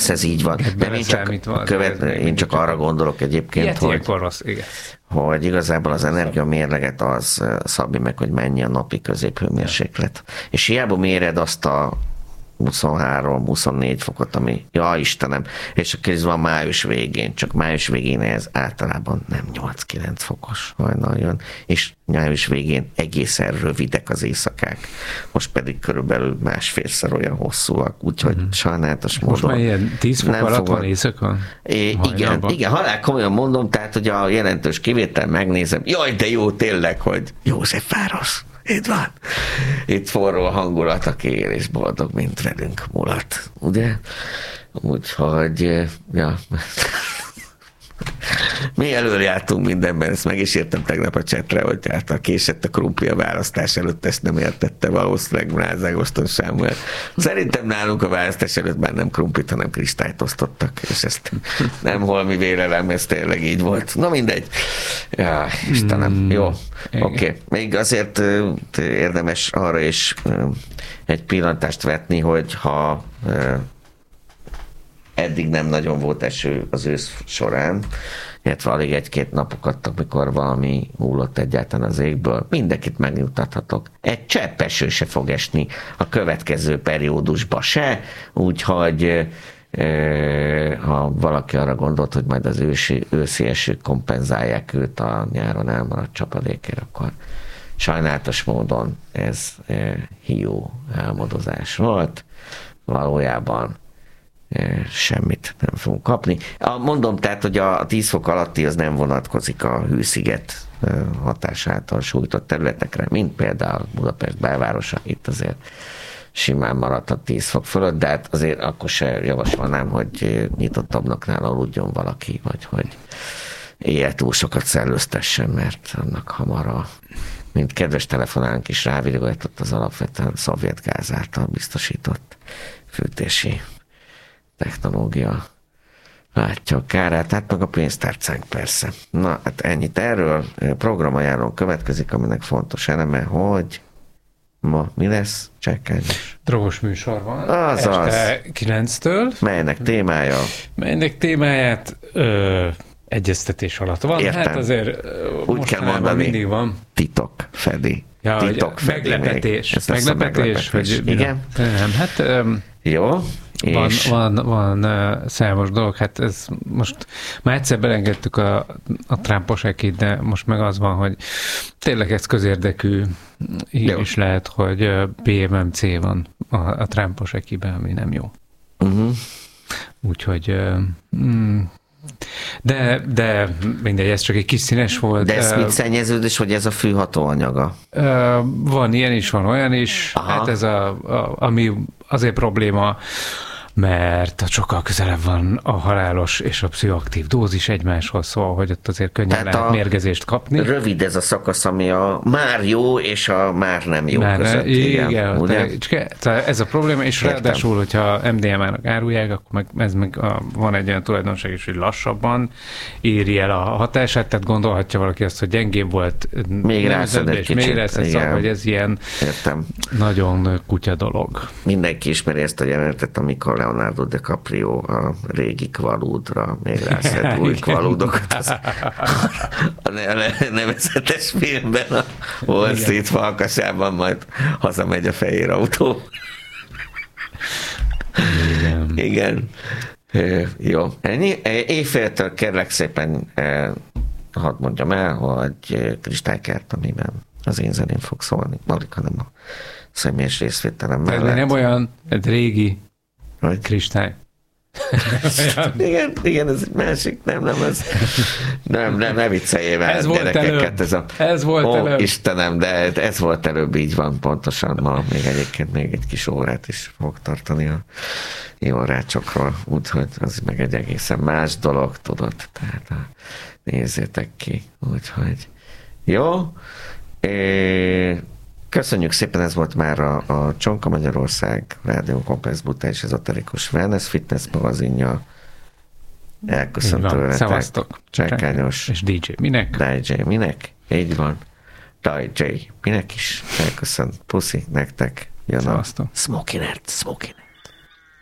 persze ez így van. De én csak arra gondolok egyébként, hogy igazából az energiamérleget az szabja meg, hogy mennyi a napi középhőmérséklet. És hiába méred azt a 23-24 fokot, ami, ja Istenem, és akkor ez van május végén, csak május végén ez általában nem 8-9 fokos hajnal jön, és május végén egészen rövidek az éjszakák, most pedig körülbelül másfélszer olyan hosszúak, úgyhogy sajnálatos módon. Most már ilyen 10 fok alatt van éjszaka? Igen, halál komolyan mondom, tehát, hogy a jelentős kivétel megnézem, jaj, de jó tényleg, hogy Józsefváros. Itt van. Itt forró a hangulat, aki él és boldog, mint velünk mulat. Ugye? Úgyhogy, ja. Mi előjártunk mindenben, ezt meg is értem tegnap a csetre, hogy hát késett a krumpli a választás előtt, ezt nem értette valószínűleg Mrázágoston Sámuel. Szerintem nálunk a választás előtt már nem krumplit, hanem kristályt osztottak, és ezt nem holmi vélelem, ez tényleg így volt. Na mindegy. Ja, Istenem. Jó. Oké. Még azért érdemes arra is egy pillantást vetni, hogy ha eddig nem nagyon volt eső az ősz során, illetve alig egy-két napok adtak, mikor valami hullott egyáltalán az égből. Mindenkit megnyugtathatok. Egy csepp eső se fog esni a következő periódusba se, úgyhogy ha valaki arra gondolt, hogy majd az őszi esők kompenzálják őt a nyáron elmaradt csapadékért, akkor sajnálatos módon ez hiú álmodozás volt. Valójában semmit nem fogunk kapni. Mondom tehát, hogy a 10 fok alatti az nem vonatkozik a hűsziget hatásától sújtott területekre, mint például Budapest belvárosa, itt azért simán maradt a 10 fok fölött, de hát azért akkor se javasolnám, hogy nyitott ablaknál aludjon valaki, vagy hogy éjjel túl sokat szellőztessen, mert annak hamar mint kedves telefonálunk is rávilágított az alapvetően szovjet gáz által biztosított fűtési technológia látja a kárát, hát meg a pénztárcánk persze. Na, hát ennyit erről. Programajánlón következik, aminek fontos eleme, hogy ma mi lesz? Csekkányos. Drogos műsor van. Azaz. Este 9-től. Melynek témája? Melynek témáját egyeztetés alatt van. Értem. Hát azért úgy kell mondani, mindig van. Titok, Fedi. Ja, titok, Fedi. Meglepetés. Hogy igen? Nem, hát jó. Van számos dolog, hát ez most már egyszer belengedtük a Trumpos ekit, de most meg az van, hogy tényleg ez közérdekű hír is lehet, hogy PMMC van a Trumpos ekiben, ami nem jó. Úgyhogy de mindegy, ez csak egy kis színes volt. De ez mit szennyeződés, hogy ez a fű hatóanyaga? Van ilyen is, van olyan is. Aha. Hát ez ami azért probléma, mert sokkal közelebb van a halálos és a pszichoaktív dózis egymáshoz, szóval, hogy ott azért könnyen lehet mérgezést kapni. Rövid ez a szakasz, ami a már jó és a már nem jó között. Igen, ez a probléma, és értem. Ráadásul, hogyha MDMA-nak árulják, akkor ez meg van egy olyan tulajdonság is, hogy lassabban éri el a hatását, tehát gondolhatja valaki azt, hogy gyengébb volt, még rászed egy kicsit. Szóval, hogy ez ilyen nagyon kutya dolog. Mindenki ismeri ezt a jelenetet, amikor Leonardo DiCaprio a régi kvalúdra még rászed új kvalúdokat. A nevezetes filmben a Wall Street falkasában majd hazamegy a fehér autó. Igen. Jó. Ennyi. Éjféltől kérlek szépen hadd mondjam el, hogy Kristálykert, amiben az én zeném fog szólni. Alig, hanem a személyes részvételem mellett. Nem olyan régi kristály. igen, ez egy másik, nem vicceljél el gyerekeket. Ez volt előbb. Istenem, de ez volt előbb, így van, pontosan. Ma még egyébként még egy kis órát is fog tartani a órácsokról, úgyhogy az meg egy egészen más dolog, tudod, tehát nézzétek ki, úgyhogy jó. Köszönjük szépen, ez volt már a Csonka Magyarország Rádió Komplex Brutális és Ezoterikus Wellness Fitness magazinja. Elköszönt tőletek. Szevasztok. Csekkányos. És DJ minek? DJ minek? Így van. DJ minek is. Elköszönt. Puszi nektek. Jön a Smoky Nerd.